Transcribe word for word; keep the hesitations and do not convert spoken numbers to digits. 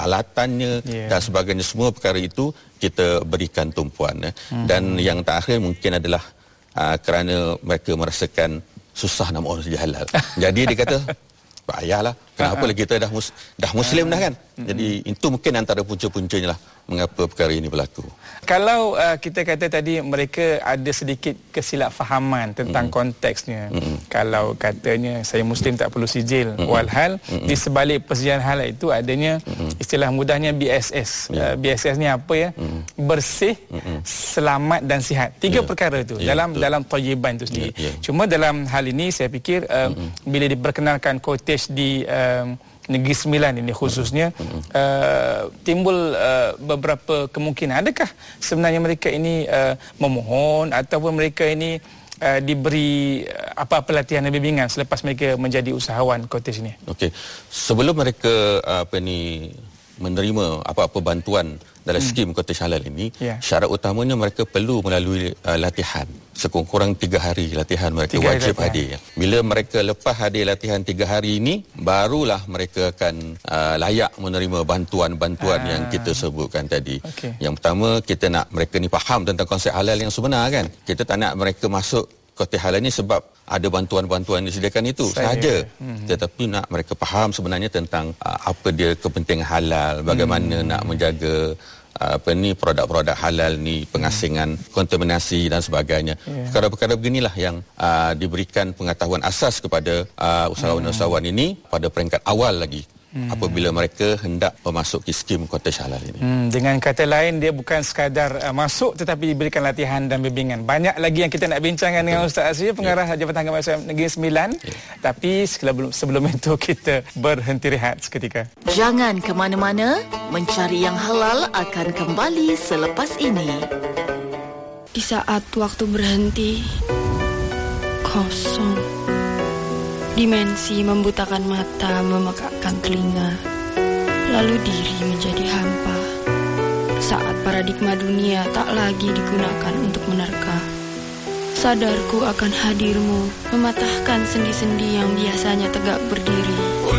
alatannya yeah. dan sebagainya, semua perkara itu kita berikan tumpuan. Ya. Hmm. Dan yang terakhir mungkin adalah uh, kerana mereka merasakan susah nak urus halal. Jadi dia kata, payahlah, kenapa lagi kita dah mus, dah muslim dah kan. Jadi itu mungkin antara punca-puncanya lah mengapa perkara ini berlaku. Kalau uh, kita kata tadi mereka ada sedikit kesilapfahaman tentang mm. konteksnya. Mm. Kalau katanya saya muslim tak perlu sijil, mm. walhal mm. di sebalik persijil halal itu adanya mm. istilah mudahnya B S S. Yeah. Uh, B S S ni apa ya? Mm. Bersih, mm. selamat dan sihat. Tiga yeah. perkara itu yeah, dalam betul. dalam thayyiban itu sendiri. Yeah, yeah. Cuma dalam hal ini saya fikir uh, mm. bila diperkenalkan quotage di uh, Negeri Sembilan ini khususnya uh, timbul uh, beberapa kemungkinan. Adakah sebenarnya mereka ini uh, memohon ataupun mereka ini uh, diberi uh, apa-apa latihan dan bimbingan selepas mereka menjadi usahawan cottage ini? Okey. Sebelum mereka uh, apa ni menerima apa-apa bantuan dalam hmm. skim cottage halal ini, yeah. syarat utamanya mereka perlu melalui uh, latihan. Sekurang-kurang tiga hari latihan mereka tiga wajib latihan. hadir. Bila mereka lepas hadir latihan tiga hari ini, barulah mereka akan uh, layak menerima bantuan-bantuan ah. yang kita sebutkan tadi. Okay. Yang pertama, kita nak mereka ni faham tentang konsep halal yang sebenar kan. Kita tak nak mereka masuk cottage halal ni sebab ada bantuan-bantuan disediakan itu Saya, sahaja. Hmm. Tetapi nak mereka faham sebenarnya tentang uh, apa dia kepentingan halal, bagaimana hmm. nak menjaga uh, apa ni produk-produk halal ni, pengasingan, hmm. kontaminasi dan sebagainya. Yeah. Perkara-perkara beginilah yang uh, diberikan pengetahuan asas kepada uh, usahawan-usahawan hmm. ini pada peringkat awal lagi. Hmm. Apabila mereka hendak memasuki skim cottage halal ini. Hmm, dengan kata lain, dia bukan sekadar uh, masuk tetapi diberikan latihan dan bimbingan. Banyak lagi yang kita nak bincangkan dengan Ustaz Asri, pengarah yeah. Jabatan Agama Islam Negeri Sembilan. Yeah. Tapi sebelum, sebelum itu kita berhenti rehat seketika. Jangan ke mana-mana, mencari yang halal akan kembali selepas ini. Di saat waktu berhenti, kosong. Dimensi membutakan mata, memekakkan telinga, lalu diri menjadi hampa. Saat paradigma dunia tak lagi digunakan untuk menerka, sadarku akan hadirmu, mematahkan sendi-sendi yang biasanya tegak berdiri.